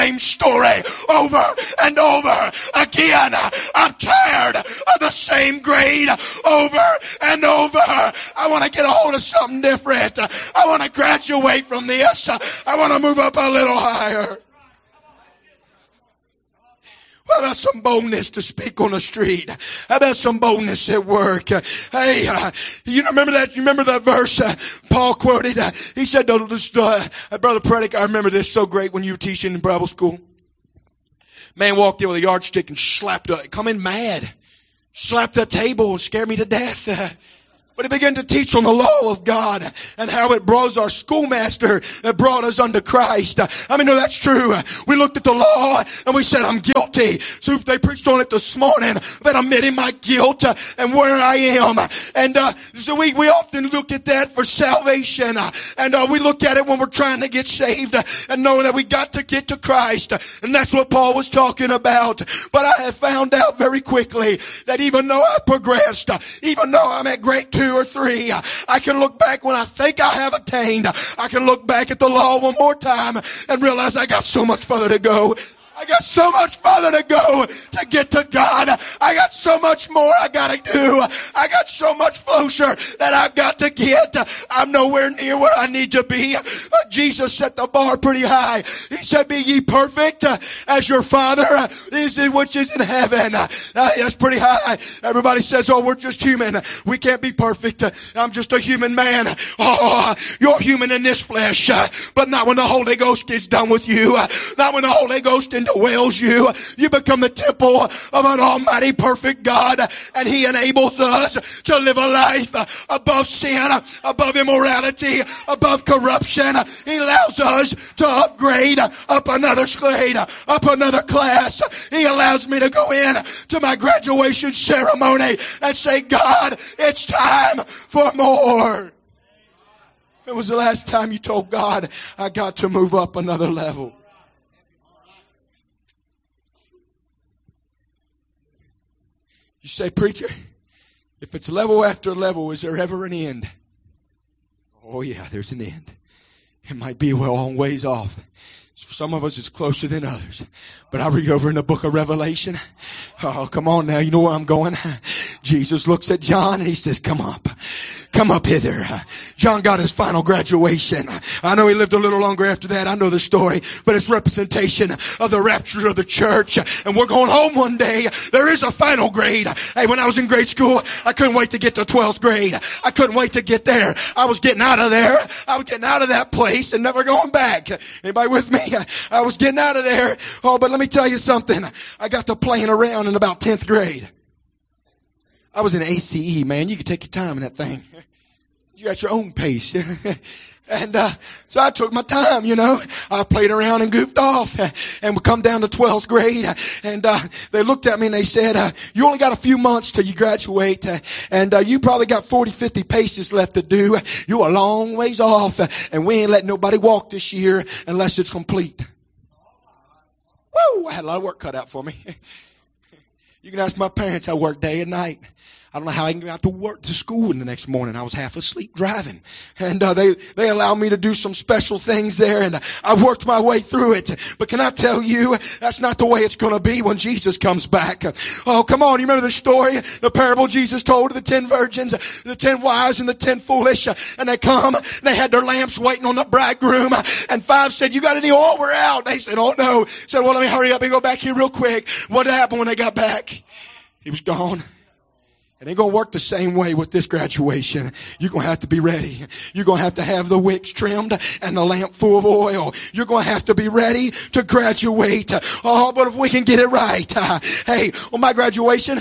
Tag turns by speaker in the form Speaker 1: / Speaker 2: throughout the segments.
Speaker 1: same story over and over again. I'm tired of the same grade over and over. I want to get a hold of something different. I want to graduate from this. I want to move up a little higher. How about some boldness to speak on the street? How about some boldness at work? Hey, you remember that? You remember that verse Paul quoted? He said, Brother Predic, I remember this so great when you were teaching in Bible school. Man walked in with a yardstick and come in mad. Slapped the table and scared me to death. But he began to teach on the law of God and how it was our schoolmaster that brought us unto Christ. I mean, no, that's true. We looked at the law and we said, I'm guilty. So they preached on it this morning about admitting my guilt and where I am. And so we often look at that for salvation. And we look at it when we're trying to get saved and knowing that we got to get to Christ. And that's what Paul was talking about. But I have found out very quickly that even though I progressed, even though I'm at grade 2 or 3, I can look back when I think I have attained. I can look back at the law one more time and realize I got so much further to go. I got so much further to go to get to God. I got so much more I got to do. I got so much closer that I've got to get. I'm nowhere near where I need to be. Jesus set the bar pretty high. He said, be ye perfect as your Father is which is in heaven. That's pretty high. Everybody says, oh, we're just human. We can't be perfect. I'm just a human man. Oh, you're human in this flesh, but not when the Holy Ghost gets done with you. Not when the Holy Ghost indwells you. You become the temple of an almighty perfect God, and He enables us to live a life above sin, above immorality, above corruption. He allows us to upgrade up another grade, up another class. He allows me to go in to my graduation ceremony and say, God, it's time for more. When was the last time you told God, I got to move up another level? You say, preacher, if it's level after level, is there ever an end? Oh yeah, there's an end. It might be a long ways off. For some of us, it's closer than others. But I read over in the book of Revelation. Oh, come on now. You know where I'm going? Jesus looks at John and he says, come up. Come up hither. John got his final graduation. I know he lived a little longer after that. I know the story. But it's representation of the rapture of the church. And we're going home one day. There is a final grade. Hey, when I was in grade school, I couldn't wait to get to 12th grade. I couldn't wait to get there. I was getting out of there. I was getting out of that place and never going back. Anybody with me? I was getting out of there. Oh, but let me tell you something. I got to playing around in about 10th grade. I was in ACE, man. You could take your time in that thing. You got your own pace. And so I took my time, you know. I played around and goofed off. And we come down to 12th grade. And they looked at me and they said, you only got a few months till you graduate. And you probably got 40, 50 paces left to do. You're a long ways off. And we ain't letting nobody walk this year unless it's complete. Woo! I had a lot of work cut out for me. You can ask my parents. I worked day and night. I don't know how I can get out to work, to school in the next morning. I was half asleep driving. And they allowed me to do some special things there, and I worked my way through it. But can I tell you, that's not the way it's going to be when Jesus comes back. Oh, come on. You remember the story, the parable Jesus told of the 10 virgins, the 10 wise and the 10 foolish, and they come, and they had their lamps waiting on the bridegroom, and 5 said, you got any oil? We're out. They said, oh no. Said, well, let me hurry up and go back here real quick. What happened when they got back? He was gone. It ain't going to work the same way with this graduation. You're going to have to be ready. You're going to have the wicks trimmed and the lamp full of oil. You're going to have to be ready to graduate. Oh, but if we can get it right. Hey, on my graduation,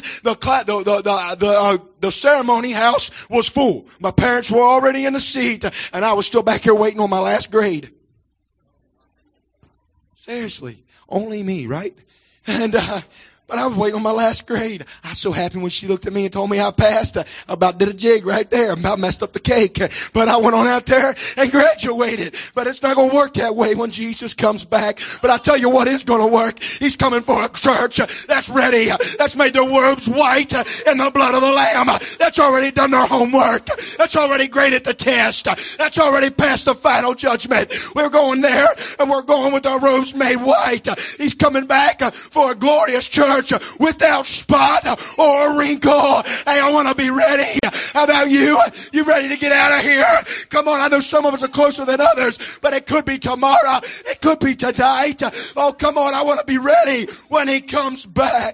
Speaker 1: the ceremony house was full. My parents were already in the seat and I was still back here waiting on my last grade. Seriously. Only me, right? And, But I was waiting on my last grade. I was so happy when she looked at me and told me I passed. I about did a jig right there. About messed up the cake. But I went on out there and graduated. But it's not going to work that way when Jesus comes back. But I tell you what is going to work. He's coming for a church that's ready. That's made their robes white in the blood of the Lamb. That's already done their homework. That's already graded the test. That's already passed the final judgment. We're going there and we're going with our robes made white. He's coming back for a glorious church without spot or a wrinkle. Hey, I want to be ready. How about you? You ready to get out of here? Come on, I know some of us are closer than others, but it could be tomorrow. It could be tonight. Oh, come on, I want to be ready when He comes back.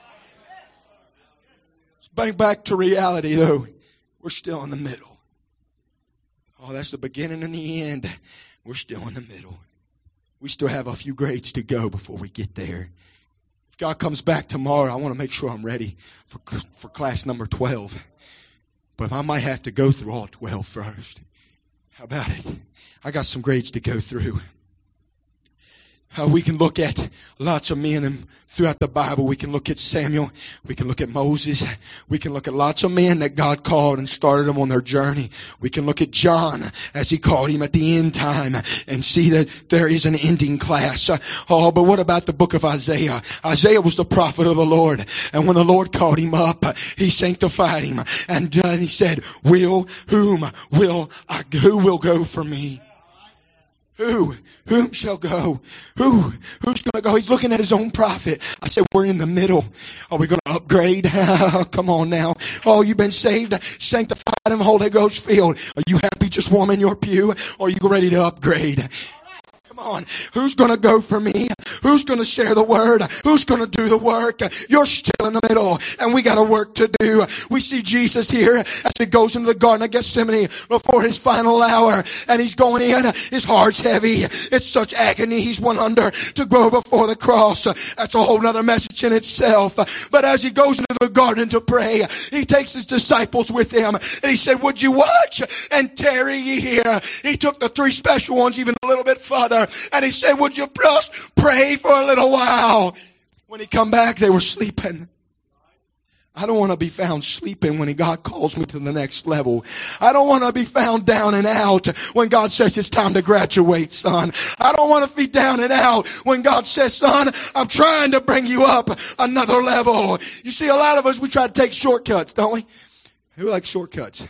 Speaker 1: Let's bring back to reality, though. We're still in the middle. Oh, that's the beginning and the end. We're still in the middle. We still have a few grades to go before we get there. If God comes back tomorrow, I want to make sure I'm ready for class number 12. But I might have to go through all 12 first. How about it? I got some grades to go through. We can look at lots of men throughout the Bible. We can look at Samuel. We can look at Moses. We can look at lots of men that God called and started them on their journey. We can look at John as He called him at the end time and see that there is an ending class. But what about the book of Isaiah? Isaiah was the prophet of the Lord. And when the Lord called him up, He sanctified him. And He said, who will go for me? Whom shall go? Who's going to go? He's looking at his own prophet. I said, we're in the middle. Are we going to upgrade? Come on now. Oh, you've been saved, sanctified, and Holy Ghost filled. Are you happy just warming your pew? Or are you ready to upgrade? Come on. Who's going to go for me? Who's going to share the word? Who's going to do the work? You're still in the middle, and we got a work to do. We see Jesus here as He goes into the Garden of Gethsemane before His final hour, and He's going in. His heart's heavy. It's such agony. He's went under to go before the cross. That's a whole nother message in itself. But as He goes into the garden to pray, He takes His disciples with Him, and He said, would you watch and tarry ye here? He took the 3 special ones even a little bit further, and He said, would you just pray for a little while? When He come back, they were sleeping. I don't want to be found sleeping when God calls me to the next level. I don't want to be found down and out when God says it's time to graduate, son. I don't want to be down and out when God says, son, I'm trying to bring you up another level. You see, a lot of us, we try to take shortcuts, don't we? Who likes shortcuts?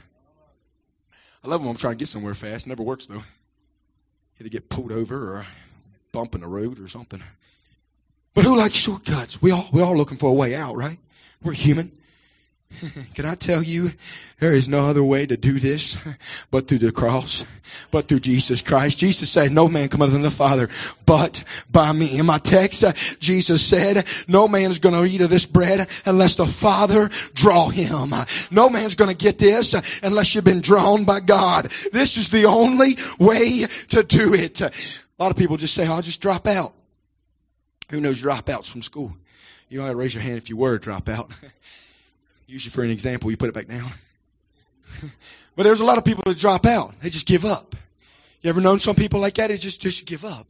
Speaker 1: I love them. I'm trying to get somewhere fast. It never works, though. Either get pulled over or bump in the road or something. But who likes shortcuts? We're all looking for a way out, right? We're human. Can I tell you, there is no other way to do this but through the cross, but through Jesus Christ. Jesus said, no man cometh unto the Father but by me. In my text, Jesus said, no man is going to eat of this bread unless the Father draw him. No man's going to get this unless you've been drawn by God. This is the only way to do it. A lot of people just say, I'll just drop out. Who knows dropouts from school? You don't have to raise your hand if you were a dropout. Usually for an example, you put it back down. But there's a lot of people that drop out. They just give up. You ever known some people like that? They just give up.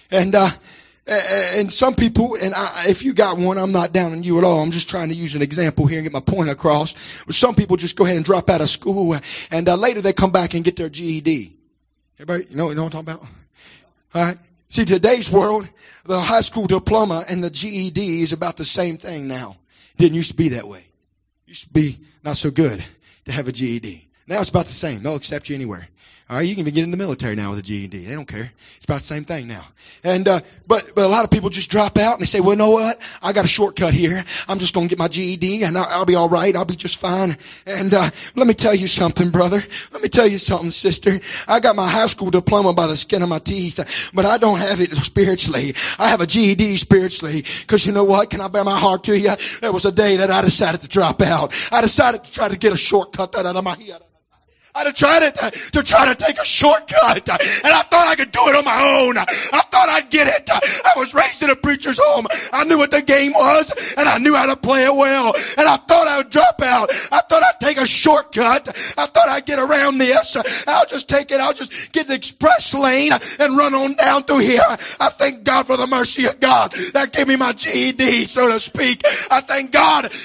Speaker 1: And some people, if you got one, I'm not down on you at all. I'm just trying to use an example here and get my point across. But some people just go ahead and drop out of school, and later they come back and get their GED. Everybody, you know what I'm talking about? All right. See, today's world, the high school diploma and the GED is about the same thing now. Didn't used to be that way. Used to be not so good to have a GED. Now it's about the same. They'll accept you anywhere. All right, you can even get in the military now with a GED. They don't care. It's about the same thing now. And but a lot of people just drop out and they say, well, you know what? I got a shortcut here. I'm just going to get my GED and I'll be all right. I'll be just fine. And let me tell you something, brother. Let me tell you something, sister. I got my high school diploma by the skin of my teeth, but I don't have it spiritually. I have a GED spiritually. Because you know what? Can I bear my heart to you? There was a day that I decided to drop out. I decided to try to get a shortcut out of my head. I'd have tried it to try to take a shortcut. And I thought I could do it on my own. I thought I'd get it. I was raised in a preacher's home. I knew what the game was, and I knew how to play it well. And I thought I would drop out. I thought I'd take a shortcut. I thought I'd get around this. I'll just take it. I'll just get the express lane and run on down through here. I thank God for the mercy of God that gave me my GED, so to speak. I thank God